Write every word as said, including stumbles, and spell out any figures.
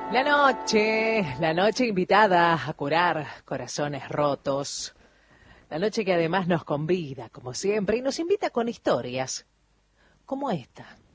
La noche, la noche invitada a curar corazones rotos. La noche que además nos convida, como siempre, y nos invita con historias, como esta.